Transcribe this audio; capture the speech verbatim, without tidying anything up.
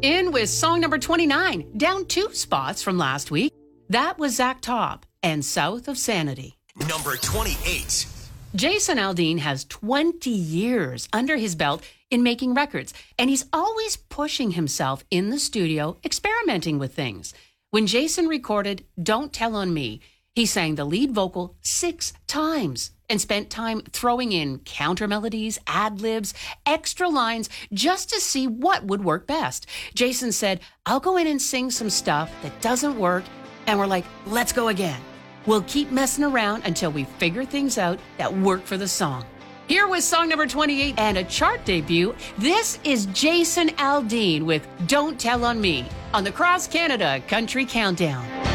In with song number twenty-nine, down two spots from last week. That was Zach Taub and South of Sanity. Number twenty-eight. Jason Aldean has twenty years under his belt in making records, and he's always pushing himself in the studio, experimenting with things. When Jason recorded Don't Tell on Me, he sang the lead vocal six times and spent time throwing in counter melodies, ad-libs, extra lines, just to see what would work best. Jason said, I'll go in and sing some stuff that doesn't work, and we're like, let's go again. We'll keep messing around until we figure things out that work for the song. Here with song number twenty-eight and a chart debut, this is Jason Aldean with Don't Tell on Me on the Cross Canada Country Countdown.